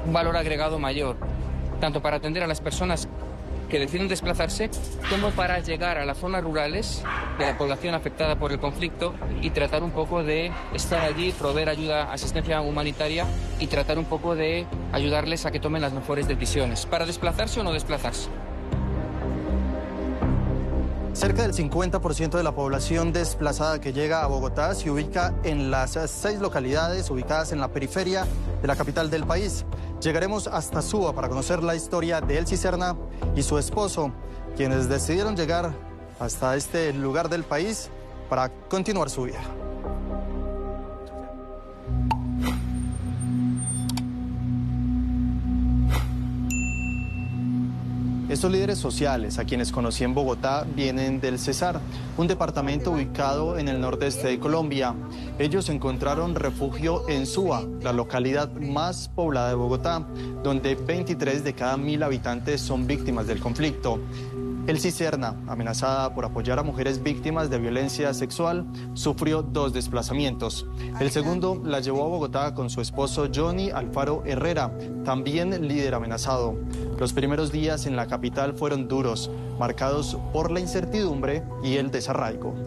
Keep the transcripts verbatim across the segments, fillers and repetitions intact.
un valor agregado mayor, tanto para atender a las personas que deciden desplazarse, como para llegar a las zonas rurales de la población afectada por el conflicto y tratar un poco de estar allí, proveer ayuda, asistencia humanitaria y tratar un poco de ayudarles a que tomen las mejores decisiones, para desplazarse o no desplazarse. Cerca del cincuenta por ciento de la población desplazada que llega a Bogotá se ubica en las seis localidades ubicadas en la periferia de la capital del país. Llegaremos hasta Suba para conocer la historia de El Cisterna y su esposo, quienes decidieron llegar hasta este lugar del país para continuar su vida. Estos líderes sociales, a quienes conocí en Bogotá, vienen del Cesar, un departamento ubicado en el nordeste de Colombia. Ellos encontraron refugio en Suba, la localidad más poblada de Bogotá, donde veintitrés de cada mil habitantes son víctimas del conflicto. El Cisterna, amenazada por apoyar a mujeres víctimas de violencia sexual, sufrió dos desplazamientos. El segundo la llevó a Bogotá con su esposo Johnny Alfaro Herrera, también líder amenazado. Los primeros días en la capital fueron duros, marcados por la incertidumbre y el desarraigo.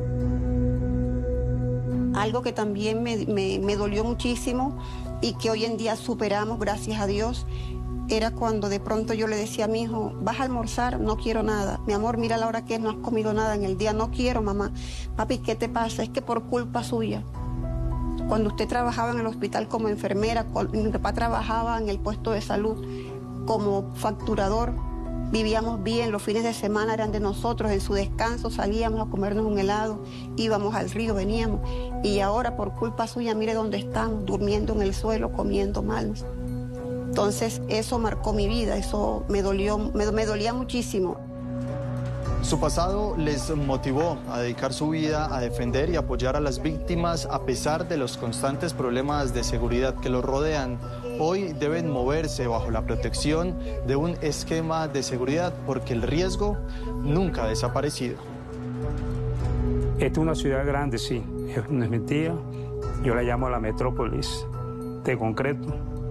Algo que también me, me, me dolió muchísimo y que hoy en día superamos, gracias a Dios, era cuando de pronto yo le decía a mi hijo, ¿vas a almorzar? No quiero nada. Mi amor, mira la hora que es, no has comido nada en el día. No quiero, mamá. Papi, ¿qué te pasa? Es que por culpa suya. Cuando usted trabajaba en el hospital como enfermera, cuando mi papá trabajaba en el puesto de salud como facturador, vivíamos bien, los fines de semana eran de nosotros, en su descanso salíamos a comernos un helado, íbamos al río, veníamos. Y ahora por culpa suya, mire dónde estamos, durmiendo en el suelo, comiendo mal. Entonces eso marcó mi vida, eso me dolió, me, me dolía muchísimo. Su pasado les motivó a dedicar su vida a defender y apoyar a las víctimas a pesar de los constantes problemas de seguridad que los rodean. Hoy deben moverse bajo la protección de un esquema de seguridad porque el riesgo nunca ha desaparecido. Esta es una ciudad grande, sí, no es mentira. Yo la llamo la metrópolis de concreto.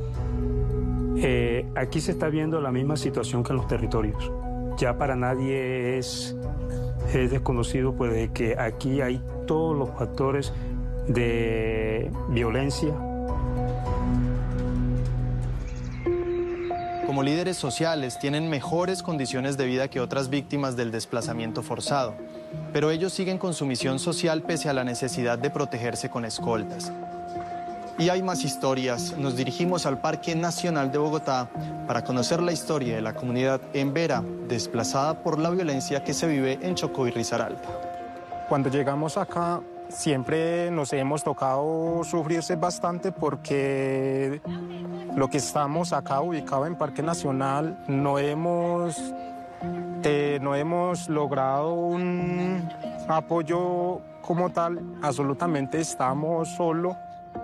Eh, aquí se está viendo la misma situación que en los territorios. Ya para nadie es, es desconocido pues, de que aquí hay todos los factores de violencia. Como líderes sociales tienen mejores condiciones de vida que otras víctimas del desplazamiento forzado, pero ellos siguen con su misión social pese a la necesidad de protegerse con escoltas. Y hay más historias. Nos dirigimos al Parque Nacional de Bogotá para conocer la historia de la comunidad embera, desplazada por la violencia que se vive en Chocó y Risaralda. Cuando llegamos acá, siempre nos hemos tocado sufrirse bastante porque lo que estamos acá ubicado en Parque Nacional no hemos, eh, no hemos logrado un apoyo como tal, absolutamente estamos solos.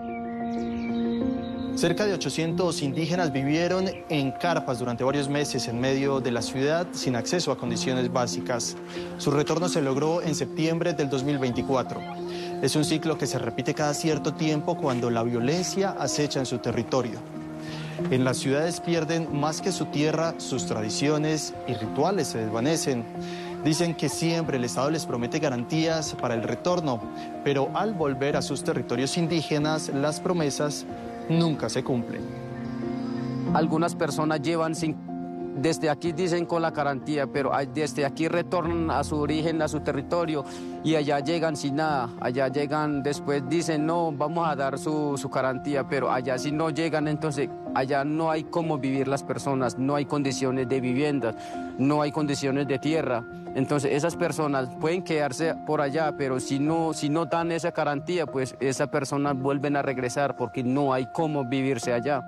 Cerca de ochocientos indígenas vivieron en carpas durante varios meses en medio de la ciudad sin acceso a condiciones básicas. Su retorno se logró en septiembre del dos mil veinticuatro. Es un ciclo que se repite cada cierto tiempo cuando la violencia acecha en su territorio. En las ciudades pierden más que su tierra, sus tradiciones y rituales se desvanecen. Dicen que siempre el Estado les promete garantías para el retorno, pero al volver a sus territorios indígenas, las promesas nunca se cumplen. Algunas personas llevan sin, desde aquí dicen con la garantía, pero desde aquí retornan a su origen, a su territorio, y allá llegan sin nada. Allá llegan, después dicen, no, vamos a dar su, su garantía, pero allá si no llegan, entonces allá no hay cómo vivir las personas, no hay condiciones de viviendas, no hay condiciones de tierra. Entonces esas personas pueden quedarse por allá, pero si no, si no dan esa garantía, pues esas personas vuelven a regresar porque no hay cómo vivirse allá.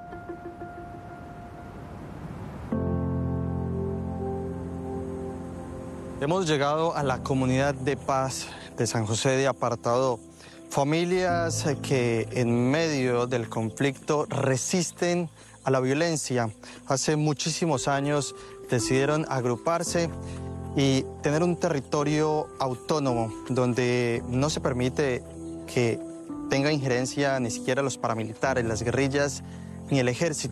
Hemos llegado a la comunidad de paz de San José de Apartadó. Familias que en medio del conflicto resisten a la violencia. Hace muchísimos años decidieron agruparse y tener un territorio autónomo donde no se permite que tenga injerencia ni siquiera los paramilitares, las guerrillas ni el ejército.